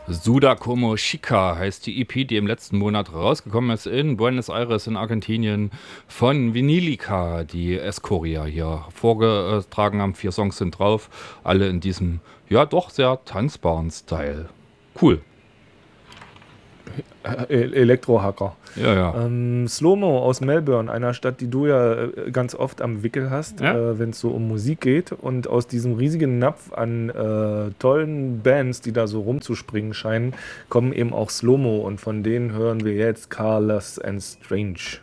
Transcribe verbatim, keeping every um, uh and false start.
Suda Como Chica heißt die E P, die im letzten Monat rausgekommen ist in Buenos Aires in Argentinien von Vinilica, die Escoria hier vorgetragen haben. Vier Songs sind drauf, alle in diesem, ja doch sehr tanzbaren Style. Cool. Äh, Elektrohacker. Ja, ja. Ähm, Slomo aus Melbourne, einer Stadt, die du ja äh, ganz oft am Wickel hast, Ja? äh, wenn es so um Musik geht. Und aus diesem riesigen Napf an äh, tollen Bands, die da so rumzuspringen scheinen, kommen eben auch Slomo. Und von denen hören wir jetzt Carlos and Strange.